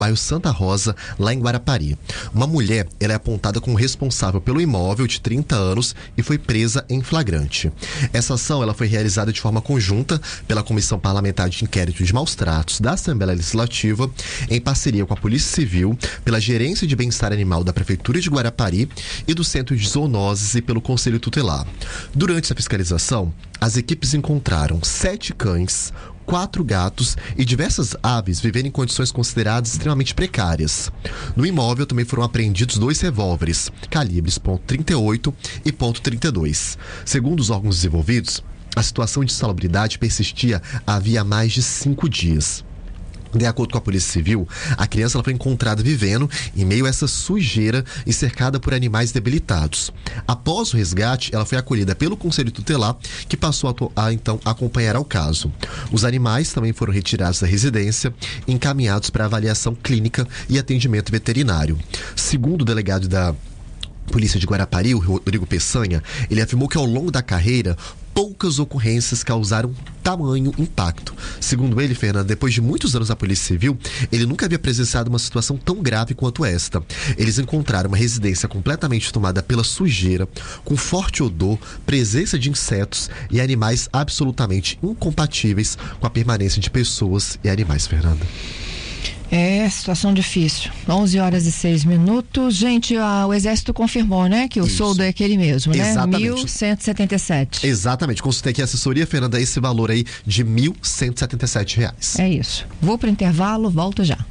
bairro Santa Rosa, lá em Guarapari. Uma mulher, ela é apontada como responsável pelo imóvel de 30 anos e foi presa em flagrante. Essa ação, ela foi realizada de forma conjunta pela Comissão Parlamentar de Inquérito de Maus Tratos da Assembleia Legislativa, em parceria com a Polícia Civil, pela Gerência de Bem-Estar Animal da Prefeitura de Guarapari e do Centro de Zoonoses e pelo Conselho Tutelar. Durante essa fiscalização, as equipes encontraram 7 cães, 4 gatos e diversas aves vivendo em condições consideradas extremamente precárias. No imóvel também foram apreendidos 2 revólveres, calibres .38 e .32. Segundo os órgãos desenvolvidos, a situação de insalubridade persistia havia mais de 5 dias. De acordo com a Polícia Civil, a criança ela foi encontrada vivendo em meio a essa sujeira e cercada por animais debilitados. Após o resgate, ela foi acolhida pelo Conselho Tutelar, que passou a então acompanhar o caso. Os animais também foram retirados da residência e encaminhados para avaliação clínica e atendimento veterinário. Segundo o delegado da Polícia de Guarapari, o Rodrigo Peçanha, ele afirmou que ao longo da carreira, poucas ocorrências causaram tamanho impacto. Segundo ele, Fernanda, depois de muitos anos na Polícia Civil, ele nunca havia presenciado uma situação tão grave quanto esta. Eles encontraram uma residência completamente tomada pela sujeira, com forte odor, presença de insetos e animais absolutamente incompatíveis com a permanência de pessoas e animais, Fernanda. É, situação difícil. 11h06. Gente, o Exército confirmou, né? Que o soldo é aquele mesmo, né? Exatamente. 1.177. Exatamente. Consultei aqui a assessoria, Fernanda, esse valor aí de R$1.177. É isso. Vou pro intervalo, volto já.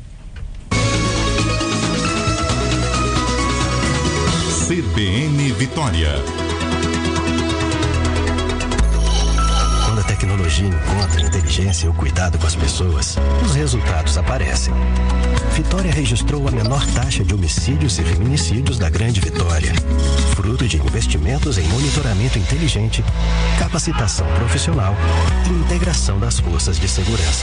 CBN Vitória. Quando a tecnologia encontra a inteligência e o cuidado com as pessoas, os resultados aparecem. Vitória registrou a menor taxa de homicídios e feminicídios da Grande Vitória, fruto de investimentos em monitoramento inteligente, capacitação profissional e integração das forças de segurança.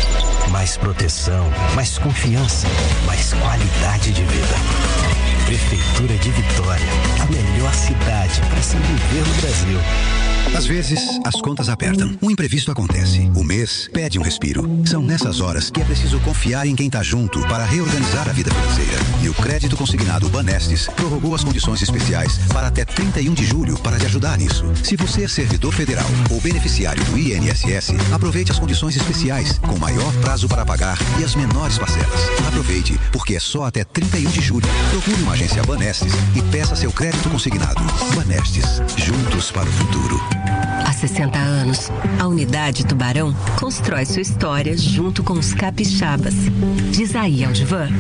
Mais proteção, mais confiança, mais qualidade de vida. Prefeitura de Vitória, a melhor cidade para se viver no Brasil. Às vezes, as contas apertam. Um imprevisto acontece. O mês pede um respiro. São nessas horas que é preciso confiar em quem está junto para reorganizar a vida financeira. E o crédito consignado Banestes prorrogou as condições especiais para até 31 de julho para te ajudar nisso. Se você é servidor federal ou beneficiário do INSS, aproveite as condições especiais, com maior prazo para pagar e as menores parcelas. Aproveite, porque é só até 31 de julho. Procure uma agência Banestes e peça seu crédito consignado. Banestes, juntos para o futuro. Há 60 anos, a Unidade Tubarão constrói sua história junto com os capixabas. Diz aí, Aldivan.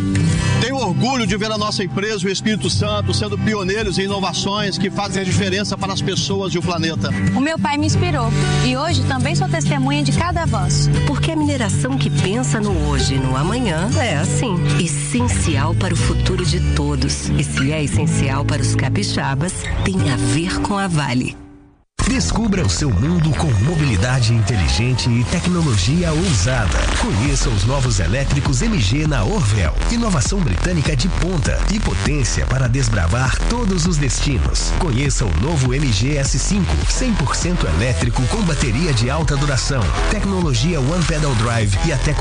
Tenho orgulho de ver a nossa empresa, o Espírito Santo, sendo pioneiros em inovações que fazem a diferença para as pessoas e o planeta. O meu pai me inspirou e hoje também sou testemunha de cada avanço. Porque a mineração que pensa no hoje e no amanhã é assim, essencial para o futuro de todos. E se é essencial para os capixabas, tem a ver com a Vale. Descubra o seu mundo com mobilidade inteligente e tecnologia ousada. Conheça os novos elétricos MG na Orvel. Inovação britânica de ponta e potência para desbravar todos os destinos. Conheça o novo MG S5, 100% elétrico com bateria de alta duração. Tecnologia One Pedal Drive e até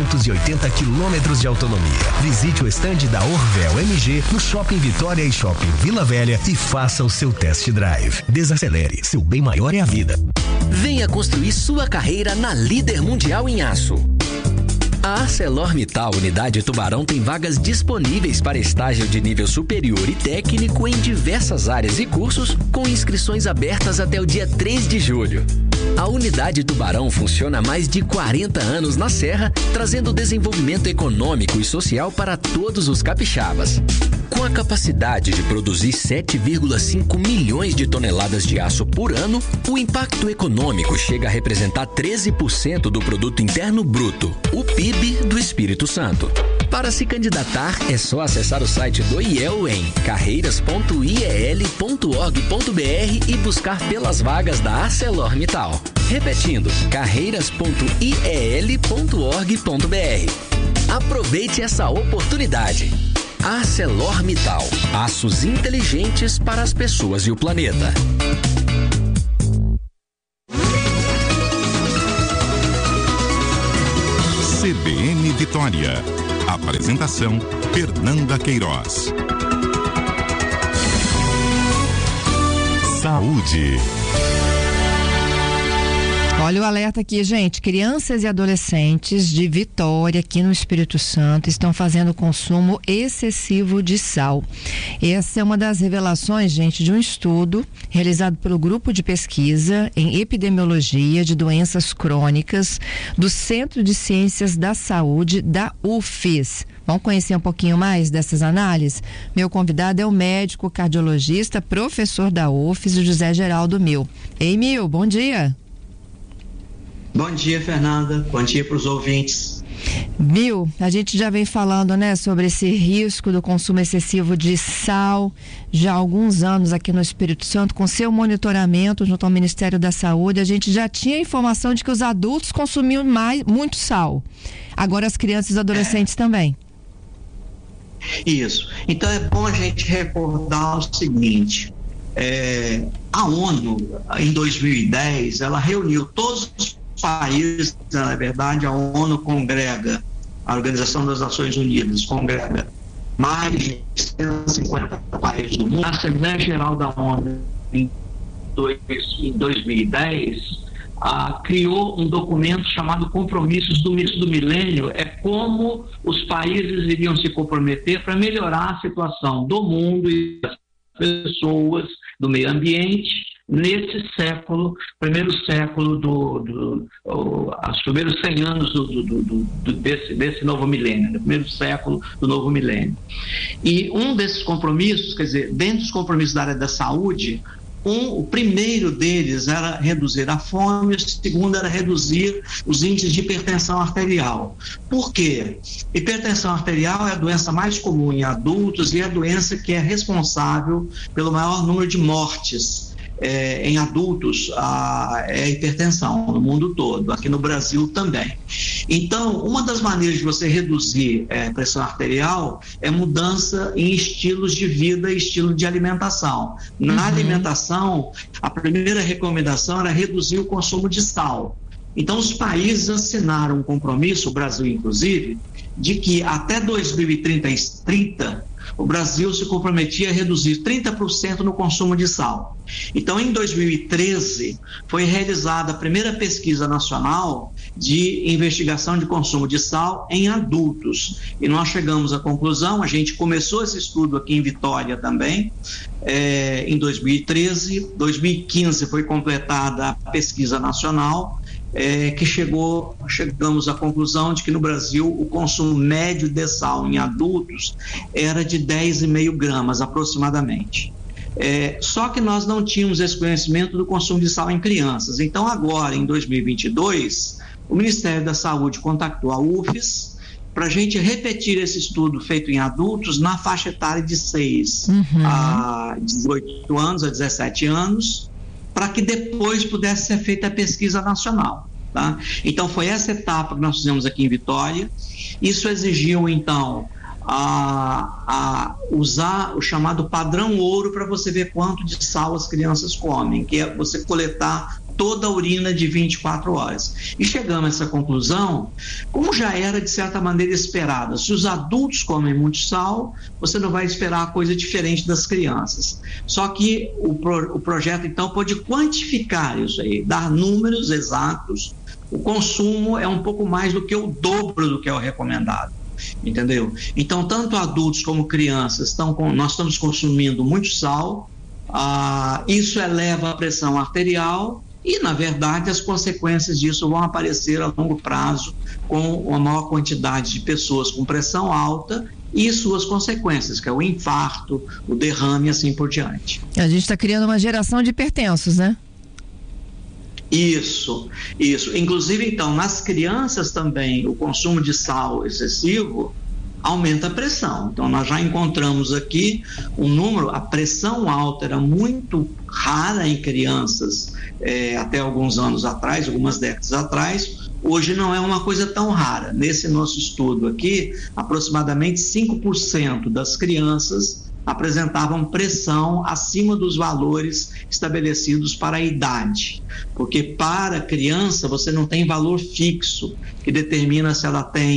480 quilômetros de autonomia. Visite o estande da Orvel MG no Shopping Vitória e Shopping Vila Velha e faça o seu test drive. Desacelere, seu bem maior é a vida. Venha construir sua carreira na líder mundial em aço. A ArcelorMittal Unidade Tubarão tem vagas disponíveis para estágio de nível superior e técnico em diversas áreas e cursos, com inscrições abertas até o dia 3 de julho. A Unidade Tubarão funciona há mais de 40 anos na Serra, trazendo desenvolvimento econômico e social para todos os capixabas. Com a capacidade de produzir 7,5 milhões de toneladas de aço por ano, o impacto econômico chega a representar 13% do produto interno bruto, o PIB do Espírito Santo. Para se candidatar, é só acessar o site do IEL em carreiras.iel.org.br e buscar pelas vagas da ArcelorMittal. Repetindo, carreiras.iel.org.br. Aproveite essa oportunidade. ArcelorMittal, aços inteligentes para as pessoas e o planeta. CBN Vitória. Apresentação: Fernanda Queiroz. Saúde. Olha o alerta aqui, gente. Crianças e adolescentes de Vitória, aqui no Espírito Santo, estão fazendo consumo excessivo de sal. Essa é uma das revelações, gente, de um estudo realizado pelo Grupo de Pesquisa em Epidemiologia de Doenças Crônicas do Centro de Ciências da Saúde da UFES. Vamos conhecer um pouquinho mais dessas análises? Meu convidado é o médico cardiologista, professor da UFES, o José Geraldo Mil. Ei, Mil, bom dia. Bom dia, Fernanda. Bom dia para os ouvintes. Mil, a gente já vem falando, né, sobre esse risco do consumo excessivo de sal já há alguns anos aqui no Espírito Santo. Com seu monitoramento junto ao Ministério da Saúde, a gente já tinha informação de que os adultos consumiam muito sal. Agora as crianças e adolescentes também. Isso. Então é bom a gente recordar o seguinte: a ONU, em 2010, ela reuniu todos os países. Na verdade, a ONU congrega, a Organização das Nações Unidas congrega mais de 150 países do mundo. A Assembleia Geral da ONU, em 2010, criou um documento chamado Compromissos do Milênio. É como os países iriam se comprometer para melhorar a situação do mundo e das pessoas, do meio ambiente, nesse século, primeiro século os primeiros 100 anos desse novo milênio, do primeiro século do novo milênio. E um desses compromissos, quer dizer, dentro dos compromissos da área da saúde, o primeiro deles era reduzir a fome, o segundo era reduzir os índices de hipertensão arterial. Por quê? Hipertensão arterial é a doença mais comum em adultos e é a doença que é responsável pelo maior número de mortes em adultos. É a hipertensão no mundo todo, aqui no Brasil também. Então, uma das maneiras de você reduzir a pressão arterial é mudança em estilos de vida e estilo de alimentação. Na alimentação, a primeira recomendação era reduzir o consumo de sal. Então, os países assinaram um compromisso, o Brasil inclusive, de que até 2030 o Brasil se comprometia a reduzir 30% no consumo de sal. Então, em 2013, foi realizada a primeira pesquisa nacional de investigação de consumo de sal em adultos. E nós chegamos à conclusão, a gente começou esse estudo aqui em Vitória também, em 2013. 2015 foi completada a pesquisa nacional, que chegamos à conclusão de que no Brasil o consumo médio de sal em adultos era de 10,5 gramas aproximadamente. Só que nós não tínhamos esse conhecimento do consumo de sal em crianças. Então agora, em 2022, o Ministério da Saúde contactou a UFES para a gente repetir esse estudo feito em adultos na faixa etária de 6 a 18 anos, a 17 anos, para que depois pudesse ser feita a pesquisa nacional. Tá? Então foi essa etapa que nós fizemos aqui em Vitória. Isso exigiu então usar o chamado padrão ouro para você ver quanto de sal as crianças comem, que é você coletar toda a urina de 24 horas. E chegamos a essa conclusão, como já era de certa maneira esperada. Se os adultos comem muito sal, você não vai esperar coisa diferente das crianças. Só que o projeto então pôde quantificar isso aí, dar números exatos. O consumo é um pouco mais do que o dobro do que é o recomendado. Entendeu? Então, tanto adultos como crianças nós estamos consumindo muito sal, isso eleva a pressão arterial e, na verdade, as consequências disso vão aparecer a longo prazo com uma maior quantidade de pessoas com pressão alta e suas consequências, que é o infarto, o derrame e assim por diante. A gente está criando uma geração de hipertensos, né? Isso. Inclusive, então, nas crianças também, o consumo de sal excessivo aumenta a pressão. Então, nós já encontramos aqui um número, a pressão alta era muito rara em crianças até alguns anos atrás, algumas décadas atrás. Hoje não é uma coisa tão rara. Nesse nosso estudo aqui, aproximadamente 5% das crianças apresentavam pressão acima dos valores estabelecidos para a idade, porque para a criança você não tem valor fixo que determina se ela tem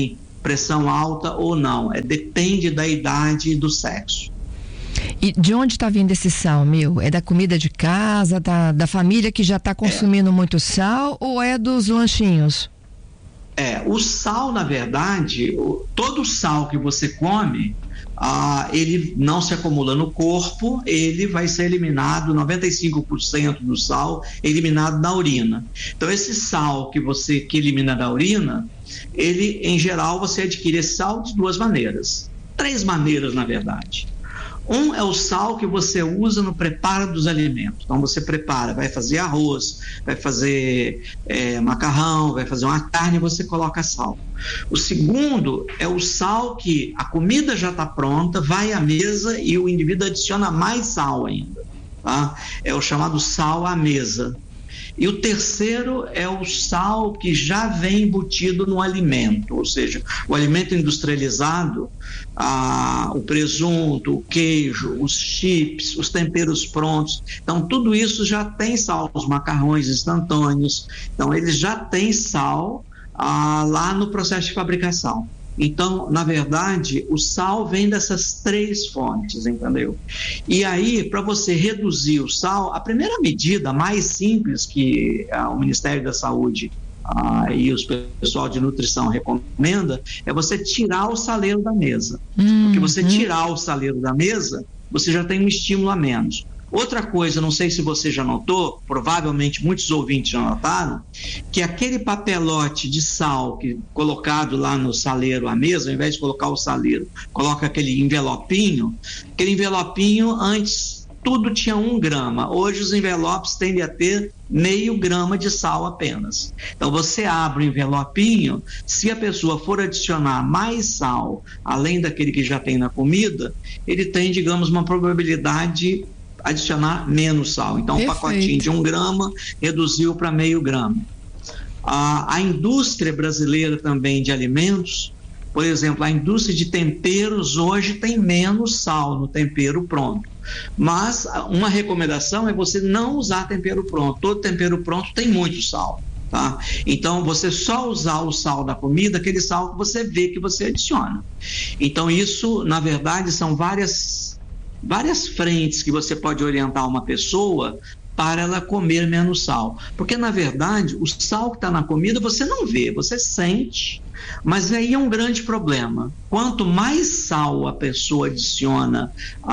pressão alta ou não. Depende da idade e do sexo. E de onde está vindo esse sal, Mil? É da comida de casa, da família que já está consumindo muito sal, ou é dos lanchinhos? O sal, na verdade, todo o sal que você come, ele não se acumula no corpo, ele vai ser eliminado, 95% do sal é eliminado na urina. Então, esse sal que elimina da urina, ele, em geral, você adquire esse sal de 2 maneiras. 3 maneiras, na verdade. Um é o sal que você usa no preparo dos alimentos. Então você prepara, vai fazer arroz, vai fazer macarrão, vai fazer uma carne, você coloca sal. O segundo é o sal que a comida já está pronta, vai à mesa e o indivíduo adiciona mais sal ainda, tá? É o chamado sal à mesa. E o terceiro é o sal que já vem embutido no alimento, ou seja, o alimento industrializado, o presunto, o queijo, os chips, os temperos prontos. Então, tudo isso já tem sal, os macarrões instantâneos. Então, eles já têm sal lá no processo de fabricação. Então, na verdade, o sal vem dessas 3 fontes, entendeu? E aí, para você reduzir o sal, a primeira medida mais simples que o Ministério da Saúde e o pessoal de nutrição recomenda é você tirar o saleiro da mesa. Porque você tirar o saleiro da mesa, você já tem um estímulo a menos. Outra coisa, não sei se você já notou, provavelmente muitos ouvintes já notaram, que aquele papelote de sal colocado lá no saleiro à mesa, ao invés de colocar o saleiro, coloca aquele envelopinho antes tudo tinha 1 grama, hoje os envelopes tendem a ter meio grama de sal apenas. Então você abre o envelopinho, se a pessoa for adicionar mais sal, além daquele que já tem na comida, ele tem, digamos, uma probabilidade adicionar menos sal. Então, um pacotinho de 1 grama reduziu para meio grama. A indústria brasileira também de alimentos, por exemplo, a indústria de temperos hoje tem menos sal no tempero pronto. Mas uma recomendação é você não usar tempero pronto. Todo tempero pronto tem muito sal, tá? Então, você só usar o sal da comida, aquele sal que você vê que você adiciona. Então, isso, na verdade, são várias frentes que você pode orientar uma pessoa para ela comer menos sal. Porque, na verdade, o sal que está na comida você não vê, você sente, mas aí é um grande problema. Quanto mais sal a pessoa adiciona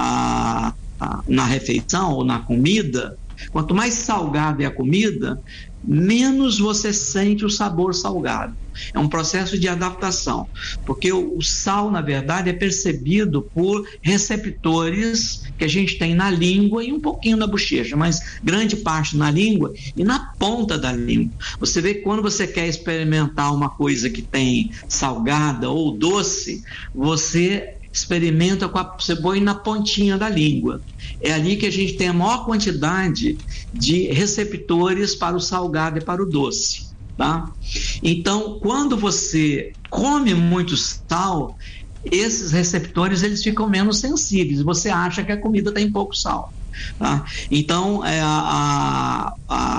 na refeição ou na comida, quanto mais salgada é a comida, menos você sente o sabor salgado. É um processo de adaptação, porque o sal, na verdade, é percebido por receptores que a gente tem na língua e um pouquinho na bochecha, mas grande parte na língua e na ponta da língua. Você vê que quando você quer experimentar uma coisa que tem salgada ou doce, você experimenta você põe na pontinha da língua. É ali que a gente tem a maior quantidade de receptores para o salgado e para o doce, tá? Então, quando você come muito sal, esses receptores eles ficam menos sensíveis. Você acha que a comida tem pouco sal, tá? Então, a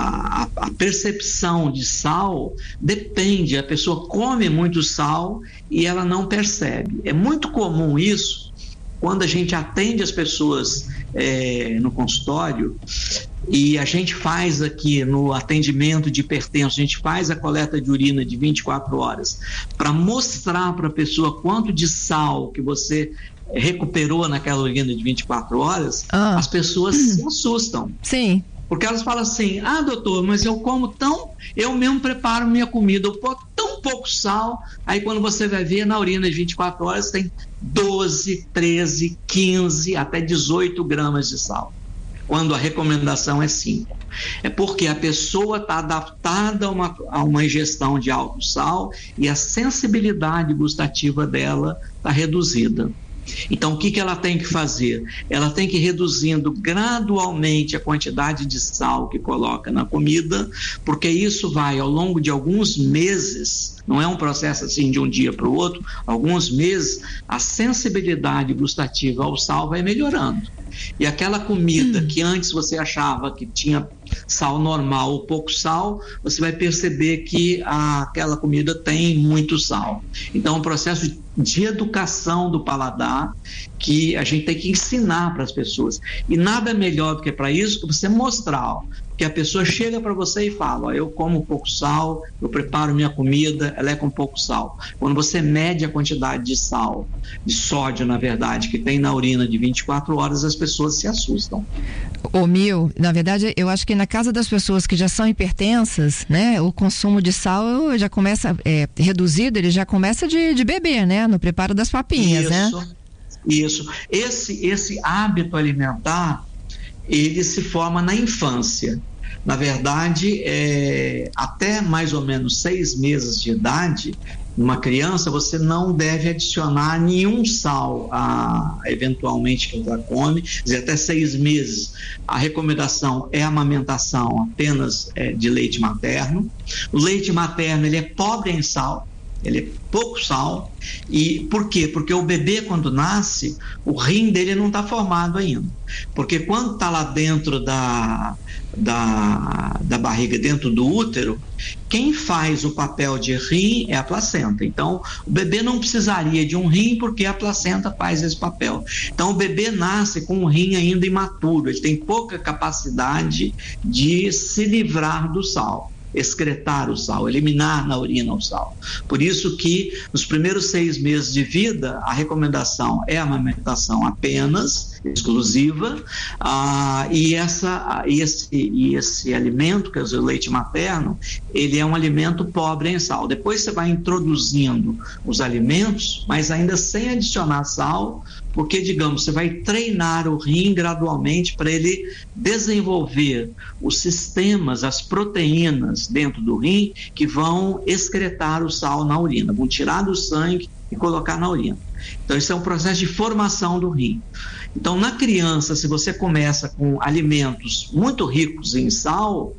percepção de sal depende. A pessoa come muito sal e ela não percebe. É muito comum isso quando a gente atende as pessoas no consultório, e a gente faz aqui no atendimento de hipertenso, a gente faz a coleta de urina de 24 horas para mostrar para a pessoa quanto de sal que você recuperou naquela urina de 24 horas, as pessoas se assustam. Sim. Porque elas falam assim: doutor, mas eu como eu mesmo preparo minha comida, eu ponho tão pouco sal, aí quando você vai ver na urina de 24 horas tem 12, 13, 15, até 18 gramas de sal, quando a recomendação é 5. É porque a pessoa está adaptada a uma ingestão de alto sal e a sensibilidade gustativa dela está reduzida. Então, o que ela tem que fazer? Ela tem que ir reduzindo gradualmente a quantidade de sal que coloca na comida, porque isso vai, ao longo de alguns meses, não é um processo assim de um dia para o outro, alguns meses, a sensibilidade gustativa ao sal vai melhorando. E aquela comida que antes você achava que tinha sal normal ou pouco sal, você vai perceber que aquela comida tem muito sal. Então, é um processo de educação do paladar que a gente tem que ensinar para as pessoas. E nada melhor do que para isso que você mostrar, que a pessoa chega para você e fala, ó, eu como pouco sal, eu preparo minha comida, ela é com pouco sal. Quando você mede a quantidade de sal, de sódio, na verdade, que tem na urina de 24 horas, as pessoas se assustam. Ô Mil, na verdade, eu acho que na casa das pessoas que já são hipertensas, né, o consumo de sal já começa reduzido, ele já começa de bebê, né, no preparo das papinhas, né? Isso. Esse hábito alimentar, ele se forma na infância. Na verdade, até mais ou menos 6 meses de idade, numa criança, você não deve adicionar nenhum sal eventualmente que ela come, quer dizer, até 6 meses. A recomendação é a amamentação apenas de leite materno. O leite materno, ele é pobre em sal, ele é pouco sal. E por quê? Porque o bebê, quando nasce, o rim dele não está formado ainda. Porque quando está lá dentro da barriga, dentro do útero, quem faz o papel de rim é a placenta. Então, o bebê não precisaria de um rim porque a placenta faz esse papel. Então, o bebê nasce com um rim ainda imaturo, ele tem pouca capacidade de se livrar do sal, excretar o sal, eliminar na urina o sal. Por isso que nos primeiros 6 meses de vida, a recomendação é a amamentação apenas, exclusiva, e esse alimento, que é o leite materno, ele é um alimento pobre em sal. Depois você vai introduzindo os alimentos, mas ainda sem adicionar sal, porque, digamos, você vai treinar o rim gradualmente para ele desenvolver os sistemas, as proteínas dentro do rim que vão excretar o sal na urina, vão tirar do sangue e colocar na urina. Então, isso é um processo de formação do rim. Então, na criança, se você começa com alimentos muito ricos em sal,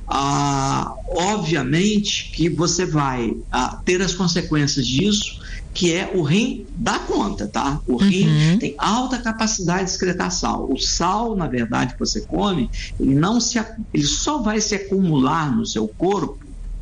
obviamente que você vai ter as consequências disso, que é o rim dá conta, tá? O rim tem alta capacidade de excretar sal. O sal, na verdade, que você come, ele só vai se acumular no seu corpo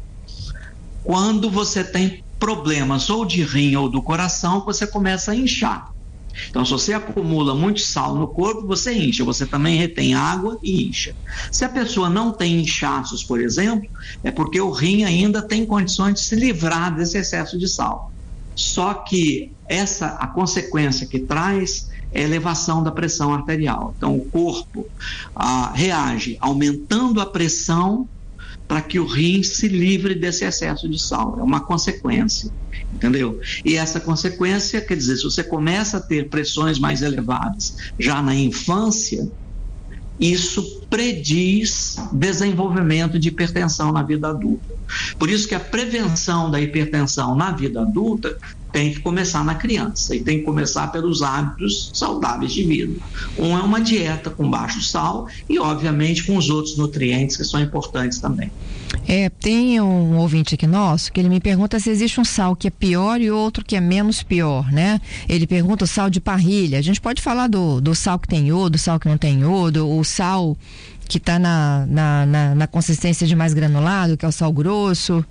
quando você tem problemas ou de rim ou do coração, você começa a inchar. Então, se você acumula muito sal no corpo, você incha, você também retém água e incha. Se a pessoa não tem inchaços, por exemplo, é porque o rim ainda tem condições de se livrar desse excesso de sal. Só que a consequência que traz é a elevação da pressão arterial. Então, o corpo reage aumentando a pressão para que o rim se livre desse excesso de sal. É uma consequência, entendeu? E essa consequência, quer dizer, se você começa a ter pressões mais elevadas já na infância, isso prediz desenvolvimento de hipertensão na vida adulta. Por isso que a prevenção da hipertensão na vida adulta tem que começar na criança e tem que começar pelos hábitos saudáveis de vida. É uma dieta com baixo sal e, obviamente, com os outros nutrientes que são importantes também. Tem um ouvinte aqui nosso que ele me pergunta se existe um sal que é pior e outro que é menos pior, né? Ele pergunta o sal de parrilha. A gente pode falar do sal que tem iodo, sal que não tem iodo, o sal que está na consistência de mais granulado, que é o sal grosso.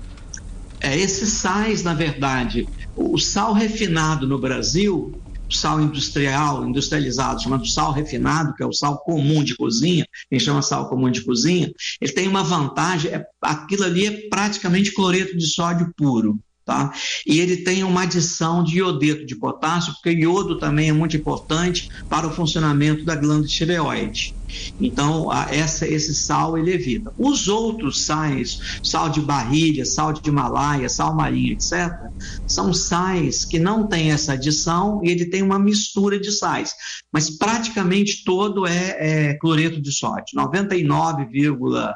Esses sais, na verdade, o sal refinado no Brasil, o sal industrializado, chamado sal refinado, que é o sal comum de cozinha, a gente chama sal comum de cozinha, ele tem uma vantagem, aquilo ali é praticamente cloreto de sódio puro. Tá? E ele tem uma adição de iodeto de potássio, porque o iodo também é muito importante para o funcionamento da glândula tireoide. Então, esse sal ele evita. Os outros sais, sal de barrilha, sal de Himalaia, sal marinho, etc., são sais que não têm essa adição e ele tem uma mistura de sais, mas praticamente todo é cloreto de sódio, 99,8%,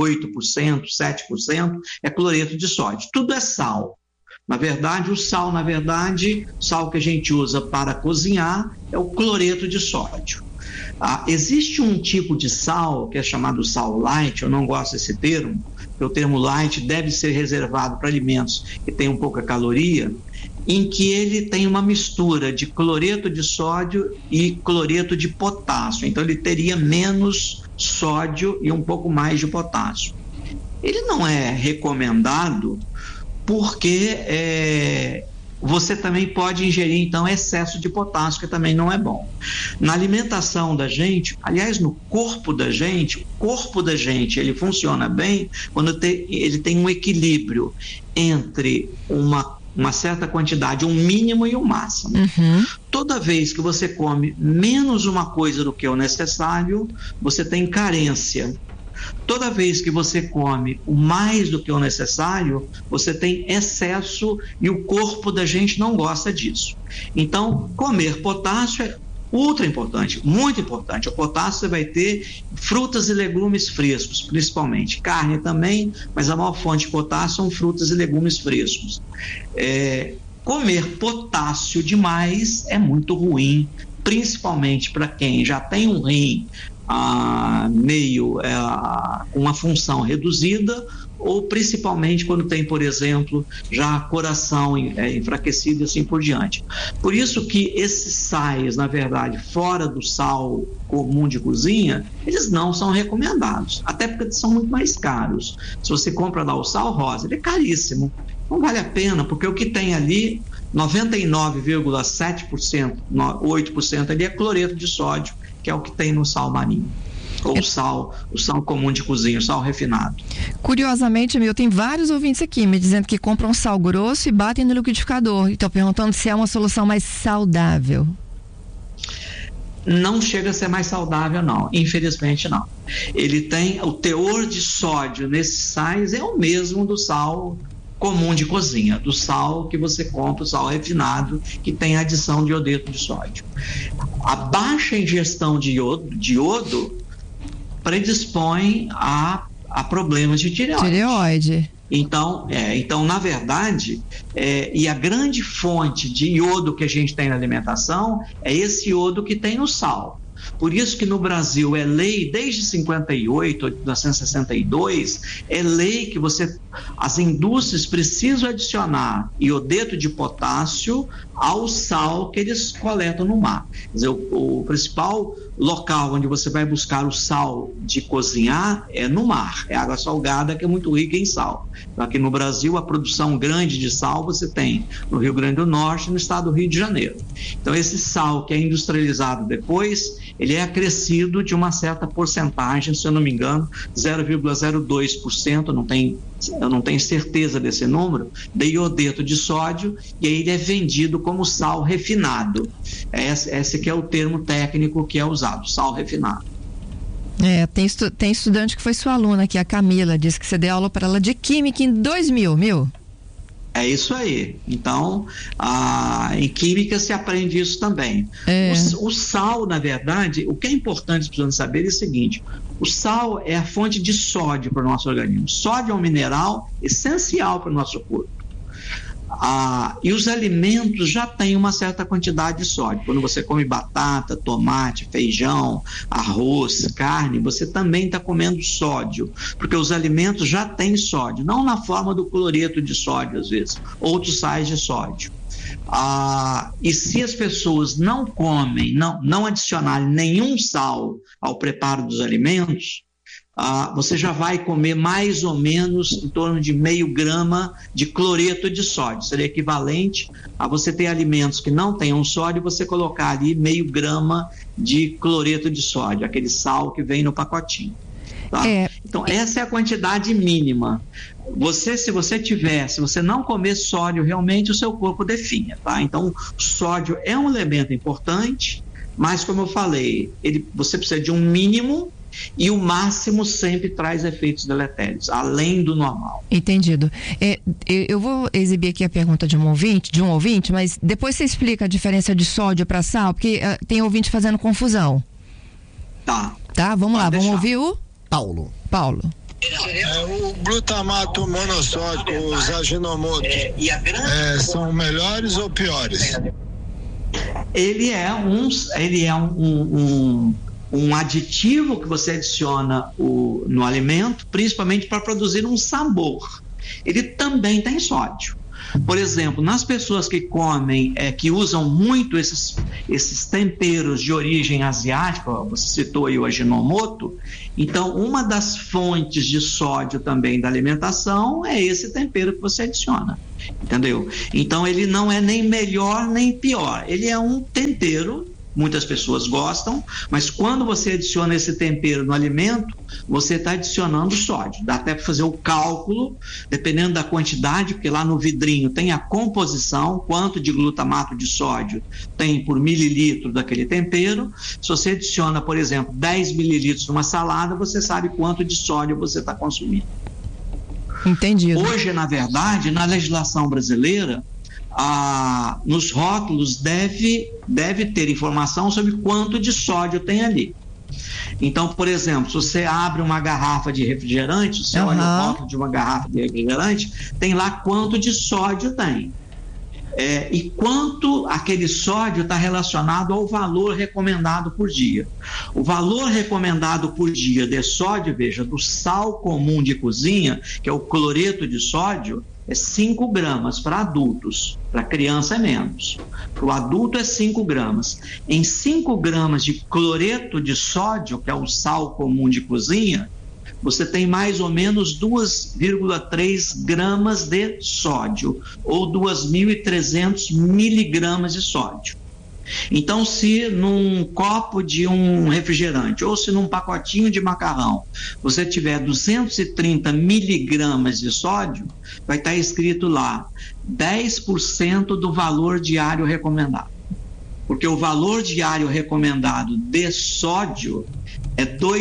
7% é cloreto de sódio. Tudo é sal. Na verdade, o sal que a gente usa para cozinhar é o cloreto de sódio. Existe um tipo de sal que é chamado sal light, eu não gosto desse termo, porque o termo light deve ser reservado para alimentos que têm pouca caloria, em que ele tem uma mistura de cloreto de sódio e cloreto de potássio. Então, ele teria menos sódio e um pouco mais de potássio. Ele não é recomendado porque você também pode ingerir, então, excesso de potássio, que também não é bom. Na alimentação da gente, aliás, no corpo da gente, o corpo da gente, ele funciona bem quando ele tem um equilíbrio entre uma certa quantidade, um mínimo e um máximo. Toda vez que você come menos uma coisa do que o necessário, você tem carência. Toda vez que você come mais do que o necessário, você tem excesso e o corpo da gente não gosta disso. Então, comer potássio é ultra importante, muito importante. O potássio você vai ter frutas e legumes frescos, principalmente. Carne também, mas a maior fonte de potássio são frutas e legumes frescos. Comer potássio demais é muito ruim, principalmente para quem já tem um rim com uma função reduzida, ou principalmente quando tem, por exemplo, já coração enfraquecido e assim por diante. Por isso que esses sais, na verdade, fora do sal comum de cozinha, eles não são recomendados, até porque são muito mais caros. Se você compra lá o sal rosa, ele é caríssimo, não vale a pena, porque o que tem ali, 99,7%, 8% ali é cloreto de sódio, que é o que tem no sal marinho, ou o sal comum de cozinha, o sal refinado. Curiosamente, tem vários ouvintes aqui me dizendo que compram sal grosso e batem no liquidificador. Estou perguntando se é uma solução mais saudável. Não chega a ser mais saudável, não. Infelizmente, não. Ele tem o teor de sódio nesses sais é o mesmo do sal comum de cozinha, do sal que você compra, o sal refinado, que tem adição de iodeto de sódio. A baixa ingestão de iodo predispõe a problemas de tireoide. Então, na verdade, e a grande fonte de iodo que a gente tem na alimentação é esse iodo que tem no sal. Por isso que no Brasil é lei, desde 58, 1962, é lei que as indústrias precisam adicionar iodeto de potássio ao sal que eles coletam no mar. Quer dizer, o principal local onde você vai buscar o sal de cozinhar é no mar, é água salgada, que é muito rica em sal. Então, aqui no Brasil, a produção grande de sal você tem no Rio Grande do Norte e no estado do Rio de Janeiro. Então, esse sal que é industrializado depois, ele é acrescido de uma certa porcentagem, se eu não me engano, 0,02%, eu não tenho certeza desse número, de iodeto de sódio, e aí ele é vendido como sal refinado. Esse que é o termo técnico que é usado, sal refinado. Tem estudante que foi sua aluna aqui, a Camila, disse que você deu aula para ela de química em 2000. É isso aí. Então, em química se aprende isso também. O sal, na verdade, o que é importante precisando saber é o seguinte: o sal é a fonte de sódio para o nosso organismo. Sódio é um mineral essencial para o nosso corpo. E os alimentos já têm uma certa quantidade de sódio. Quando você come batata, tomate, feijão, arroz, carne, você também está comendo sódio, porque os alimentos já têm sódio, não na forma do cloreto de sódio, às vezes, outros sais de sódio. E se as pessoas não comem, não adicionarem nenhum sal ao preparo dos alimentos, você já vai comer mais ou menos em torno de 0,5 grama de cloreto de sódio. Seria equivalente a você ter alimentos que não tenham sódio e você colocar ali 0,5 grama de cloreto de sódio, aquele sal que vem no pacotinho. Tá? Então, essa é a quantidade mínima. Se você não comer sódio, realmente o seu corpo definha. Tá? Então, o sódio é um elemento importante, mas, como eu falei, você precisa de um mínimo, e o máximo sempre traz efeitos deletérios, além do normal. Entendido. Eu vou exibir aqui a pergunta de um ouvinte, mas depois você explica a diferença de sódio para sal, porque tem ouvinte fazendo confusão. Tá, vamos lá, vamos ouvir o Paulo. O glutamato monossódico, os aginomotos, são melhores ou piores? Ele é um aditivo que você adiciona no alimento, principalmente para produzir um sabor. Ele também tem sódio. Por exemplo, nas pessoas que comem, que usam muito esses temperos de origem asiática, você citou aí o Ajinomoto, então uma das fontes de sódio também da alimentação é esse tempero que você adiciona, entendeu? Então ele não é nem melhor nem pior, ele é um tempero. Muitas pessoas gostam, mas quando você adiciona esse tempero no alimento, você está adicionando sódio. Dá até para fazer o cálculo, dependendo da quantidade, porque lá no vidrinho tem a composição, quanto de glutamato de sódio tem por mililitro daquele tempero. Se você adiciona, por exemplo, 10 mililitros numa salada, você sabe quanto de sódio você está consumindo. Entendido. Hoje, na verdade, na legislação brasileira, nos rótulos deve ter informação sobre quanto de sódio tem ali. Então, por exemplo, se você abre uma garrafa de refrigerante, você olha o rótulo de uma garrafa de refrigerante, tem lá quanto de sódio tem. E quanto aquele sódio está relacionado ao valor recomendado por dia. O valor recomendado por dia de sódio, veja, do sal comum de cozinha, que é o cloreto de sódio, é 5 gramas para adultos, para criança é menos. Para o adulto é 5 gramas. Em 5 gramas de cloreto de sódio, que é o sal comum de cozinha, você tem mais ou menos 2,3 gramas de sódio, ou 2.300 miligramas de sódio. Então, se num copo de um refrigerante ou se num pacotinho de macarrão você tiver 230 miligramas de sódio, vai estar escrito lá 10% do valor diário recomendado. Porque o valor diário recomendado de sódio é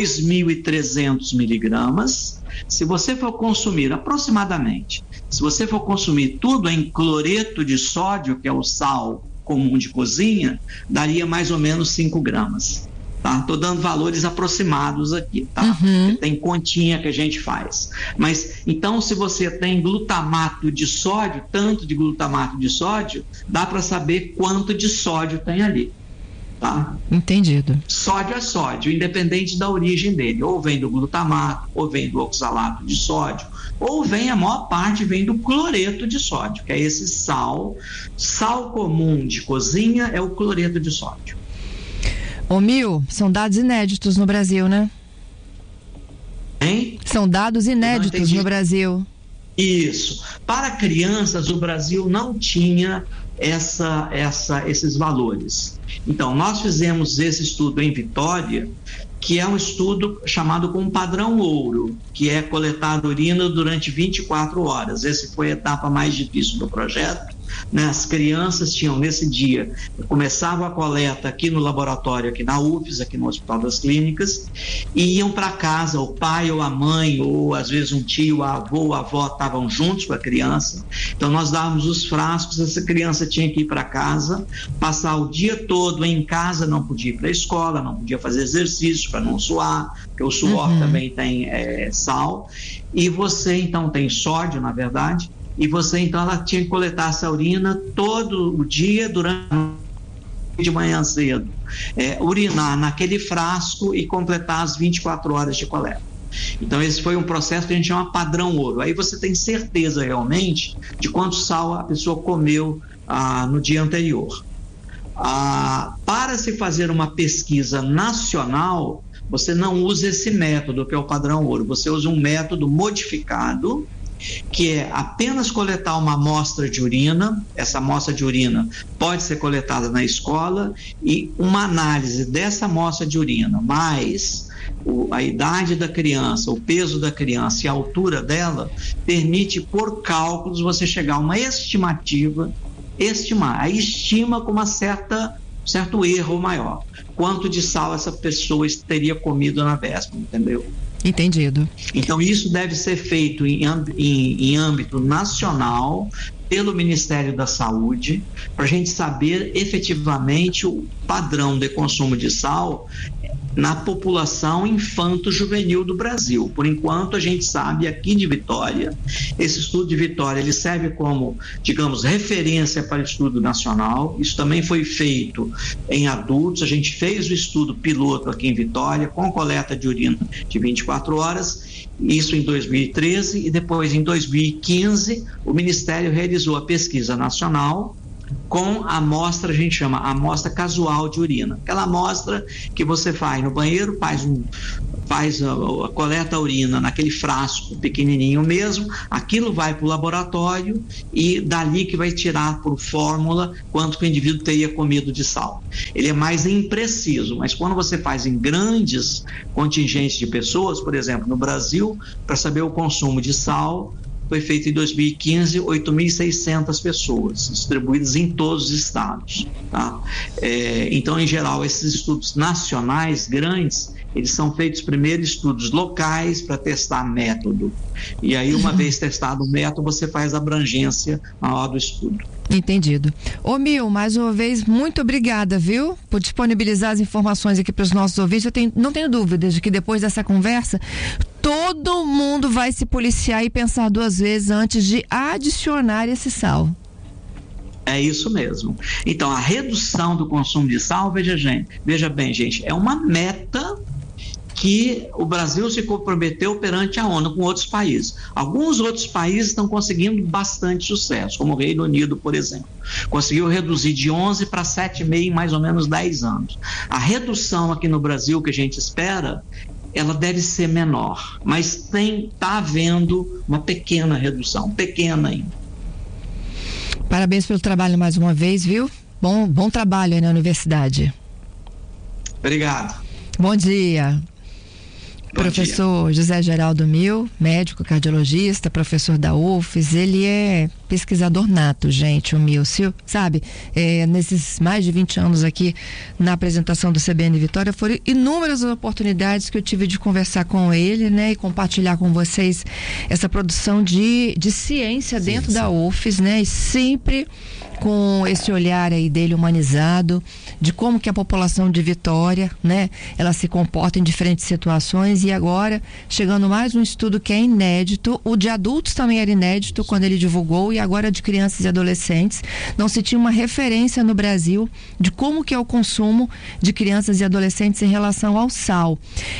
2.300 miligramas. Se você for consumir aproximadamente, se você for consumir tudo em cloreto de sódio, que é o sal comum de cozinha, daria mais ou menos 5 gramas. Tá? Estou dando valores aproximados aqui, tá? Tem continha que a gente faz. Mas, então, se você tem glutamato de sódio, tanto de glutamato de sódio, dá para saber quanto de sódio tem ali. Tá? Entendido. Sódio é sódio, independente da origem dele. Ou vem do glutamato, ou vem do oxalato de sódio, ou vem, a maior parte vem do cloreto de sódio, que é esse sal comum de cozinha, é o cloreto de sódio. Ô Mil, são dados inéditos no Brasil, né? Hein? São dados inéditos no Brasil. Isso. Para crianças, o Brasil não tinha esses valores. Então, nós fizemos esse estudo em Vitória, que é um estudo chamado como padrão ouro, que é coletar urina durante 24 horas. Essa foi a etapa mais difícil do projeto. As crianças tinham nesse dia, começava a coleta aqui no laboratório, aqui na UFES, aqui no Hospital das Clínicas, e iam para casa, o pai ou a mãe, ou às vezes um tio, a avô, a avó estavam juntos com a criança. Então nós dávamos os frascos, essa criança tinha que ir para casa, passar o dia todo em casa, não podia ir para a escola, não podia fazer exercício para não suar, porque o suor também tem sal, e você então tem sódio, na verdade, e você então ela tinha que coletar essa urina todo o dia, durante de manhã cedo, urinar naquele frasco e completar as 24 horas de coleta. Então esse foi um processo que a gente chama padrão ouro. Aí você tem certeza realmente de quanto sal a pessoa comeu no dia anterior. Para se fazer uma pesquisa nacional, você não usa esse método que é o padrão ouro, você usa um método modificado, que é apenas coletar uma amostra de urina. Essa amostra de urina pode ser coletada na escola, e uma análise dessa amostra de urina, mais a idade da criança, o peso da criança e a altura dela, permite, por cálculos, você chegar a uma estimativa, estima com certo erro maior, quanto de sal essa pessoa teria comido na véspera, entendeu? Entendido. Então isso deve ser feito em âmbito nacional pelo Ministério da Saúde, para a gente saber efetivamente o padrão de consumo de sal na população infanto-juvenil do Brasil. Por enquanto, a gente sabe aqui de Vitória, esse estudo de Vitória, ele serve como, digamos, referência para o estudo nacional. Isso também foi feito em adultos. A gente fez o estudo piloto aqui em Vitória, com coleta de urina de 24 horas, isso em 2013, e depois em 2015 o Ministério realizou a pesquisa nacional com a amostra, a gente chama amostra casual de urina, aquela amostra que você faz no banheiro, coleta a urina naquele frasco pequenininho mesmo, aquilo vai para o laboratório e dali que vai tirar por fórmula quanto que o indivíduo teria comido de sal. Ele é mais impreciso, mas quando você faz em grandes contingentes de pessoas, por exemplo, no Brasil, para saber o consumo de sal, foi feito em 2015, 8.600 pessoas, distribuídas em todos os estados. Tá? Então, em geral, esses estudos nacionais grandes, eles são feitos primeiro estudos locais para testar método. E aí, uma vez testado o método, você faz a abrangência na hora do estudo. Entendido. Ô Mil, mais uma vez, muito obrigada, viu? Por disponibilizar as informações aqui para os nossos ouvintes. Não tenho dúvidas de que depois dessa conversa, todo mundo vai se policiar e pensar 2 vezes antes de adicionar esse sal. É isso mesmo. Então, a redução do consumo de sal, veja bem, gente, é uma meta que o Brasil se comprometeu perante a ONU com outros países. Alguns outros países estão conseguindo bastante sucesso, como o Reino Unido, por exemplo. Conseguiu reduzir de 11 para 7,5 em mais ou menos 10 anos. A redução aqui no Brasil que a gente espera, ela deve ser menor, mas está havendo uma pequena redução, pequena ainda. Parabéns pelo trabalho mais uma vez, viu? Bom trabalho aí na universidade. Obrigado. Bom dia. Professor José Geraldo Mil, médico cardiologista, professor da UFES, ele é pesquisador nato, gente, o Mil, sabe? Nesses mais de 20 anos aqui na apresentação do CBN Vitória, foram inúmeras oportunidades que eu tive de conversar com ele, né? E compartilhar com vocês essa produção de ciência dentro da UFES, né? E sempre com esse olhar aí dele humanizado, de como que a população de Vitória, né, ela se comporta em diferentes situações. E agora, chegando mais um estudo que é inédito, o de adultos também era inédito quando ele divulgou, e agora de crianças e adolescentes. Não se tinha uma referência no Brasil de como que é o consumo de crianças e adolescentes em relação ao sal.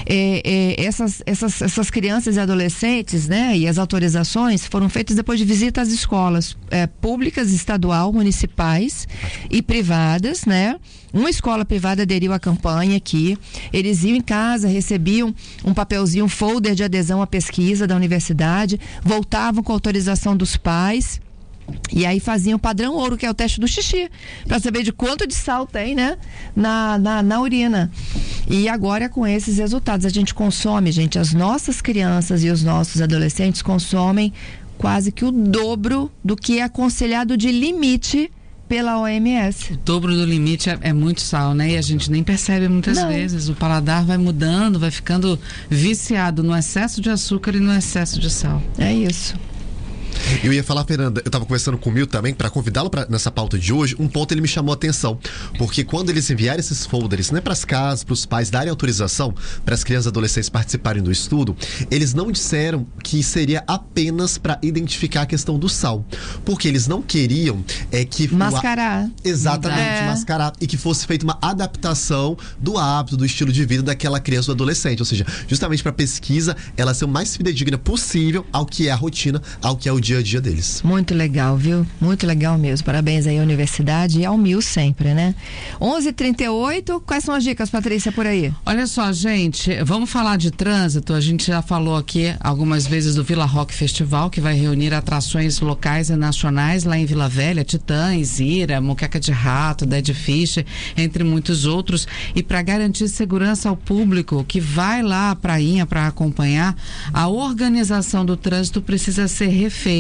Essas crianças e adolescentes, né, e as autorizações foram feitas depois de visita às escolas públicas, estadual, municipais e privadas, né? Uma escola privada aderiu à campanha aqui. Eles iam em casa, recebiam um papelzinho, um folder de adesão à pesquisa da universidade, voltavam com a autorização dos pais. E aí faziam o padrão ouro, que é o teste do xixi, para saber de quanto de sal tem, né, na urina. E agora, com esses resultados, a gente consome, gente, as nossas crianças e os nossos adolescentes consomem quase que o dobro do que é aconselhado de limite pela OMS. O dobro do limite é muito sal, né? E a gente nem percebe muitas vezes. O paladar vai mudando, vai ficando viciado no excesso de açúcar e no excesso de sal. É isso. Eu ia falar, Fernanda, eu estava conversando com o Mil também, para convidá-lo nessa pauta de hoje. Um ponto ele me chamou a atenção, porque quando eles enviaram esses folders, né, para as casas, para os pais darem autorização para as crianças e adolescentes participarem do estudo, eles não disseram que seria apenas para identificar a questão do sal, porque eles não queriam que mascarar. Exatamente, mascarar, e que fosse feita uma adaptação do hábito, do estilo de vida daquela criança ou adolescente, ou seja, justamente para a pesquisa ela ser o mais fidedigna possível ao que é a rotina, ao que é o dia a dia deles. Muito legal, viu? Muito legal mesmo. Parabéns aí à universidade e ao Mil sempre, né? 11h38, quais são as dicas, Patrícia, por aí? Olha só, gente, vamos falar de trânsito. A gente já falou aqui algumas vezes do Vila Rock Festival, que vai reunir atrações locais e nacionais lá em Vila Velha, Titãs, Ira, Moqueca de Rato, Dead Fish, entre muitos outros. E para garantir segurança ao público que vai lá à prainha para acompanhar, a organização do trânsito precisa ser refeita.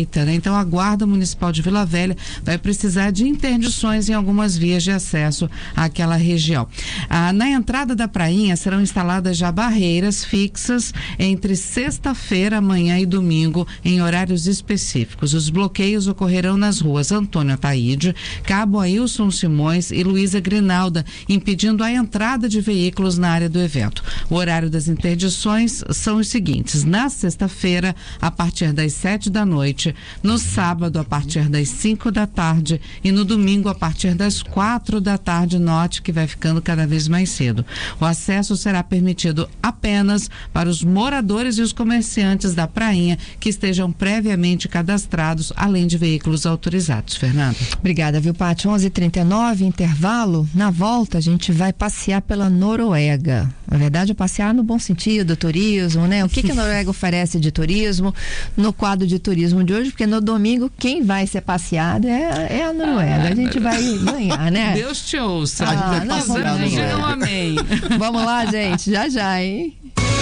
estreita, né? Então a Guarda Municipal de Vila Velha vai precisar de interdições em algumas vias de acesso àquela região. Na entrada da prainha serão instaladas já barreiras fixas entre sexta-feira, amanhã e domingo, em horários específicos. Os bloqueios ocorrerão nas ruas Antônio Ataíde, Cabo Ailson Simões e Luísa Grinalda, impedindo a entrada de veículos na área do evento. O horário das interdições são os seguintes: na sexta-feira, a partir das 7 da noite, no sábado, a partir das 5 da tarde e no domingo, a partir das 4 da tarde. Note que vai ficando cada vez mais cedo. O acesso será permitido apenas para os moradores e os comerciantes da prainha que estejam previamente cadastrados, além de veículos autorizados. Fernanda. Obrigada, viu, Paty? 11h39, intervalo. Na volta, a gente vai passear pela Noruega. Na verdade, é passear no bom sentido, turismo, né? O que a Noruega oferece de turismo no quadro de turismo de hoje? Porque no domingo, quem vai ser passeado é a Noruega. A gente vai ganhar, né? Deus te ouça. A gente vai passear, diga um amém. Vamos lá, gente. Já, hein?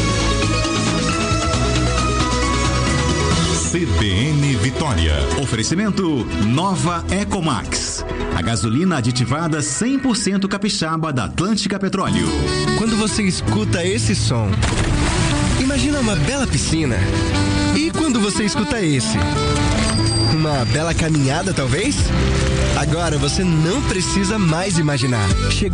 CBN Vitória. Oferecimento Nova Ecomax. A gasolina aditivada 100% capixaba da Atlântica Petróleo. Quando você escuta esse som, imagina uma bela piscina. E quando você escuta esse? Uma bela caminhada, talvez? Agora você não precisa mais imaginar.